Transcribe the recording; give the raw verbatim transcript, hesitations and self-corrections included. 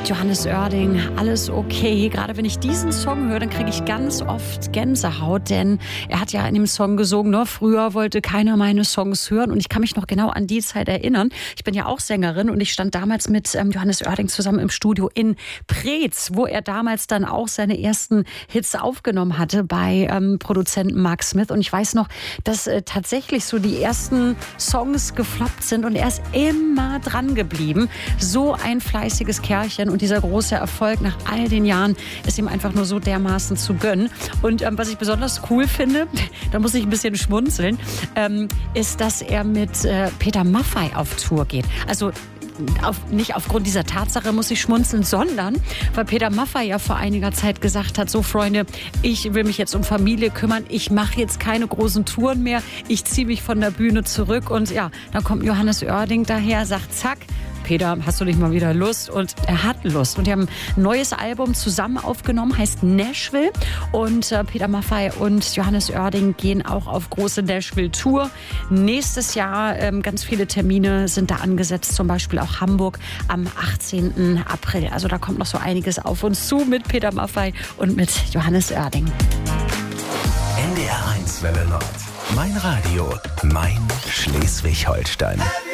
Johannes Oerding, alles okay. Gerade wenn ich diesen Song höre, dann kriege ich ganz oft Gänsehaut, denn er hat ja in dem Song gesungen, ne, früher wollte keiner meine Songs hören, und ich kann mich noch genau an die Zeit erinnern. Ich bin ja auch Sängerin und ich stand damals mit ähm, Johannes Oerding zusammen im Studio in Preetz, wo er damals dann auch seine ersten Hits aufgenommen hatte bei ähm, Produzenten Mark Smith, und ich weiß noch, dass äh, tatsächlich so die ersten Songs gefloppt sind und er ist immer dran geblieben. So ein fleißiges Kerlchen, und dieser große Erfolg nach all den Jahren ist ihm einfach nur so dermaßen zu gönnen. Und ähm, was ich besonders cool finde, da muss ich ein bisschen schmunzeln, ähm, ist, dass er mit äh, Peter Maffay auf Tour geht. Also Auf, nicht aufgrund dieser Tatsache muss ich schmunzeln, sondern weil Peter Maffay ja vor einiger Zeit gesagt hat, so Freunde, ich will mich jetzt um Familie kümmern, ich mache jetzt keine großen Touren mehr, ich ziehe mich von der Bühne zurück, und ja, dann kommt Johannes Oerding daher, sagt zack, Peter, hast du nicht mal wieder Lust? Und er hat Lust. Und die haben ein neues Album zusammen aufgenommen, heißt Nashville. Und äh, Peter Maffay und Johannes Oerding gehen auch auf große Nashville-Tour. Nächstes Jahr ähm, ganz viele Termine sind da angesetzt, zum Beispiel auch Hamburg am achtzehnten April. Also da kommt noch so einiges auf uns zu mit Peter Maffay und mit Johannes Oerding. N D R eins Welle Nord. Mein Radio, mein Schleswig-Holstein.